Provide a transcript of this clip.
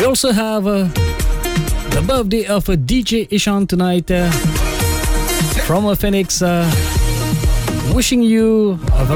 also have the birthday of DJ Ishan tonight from Phoenix. Wishing you a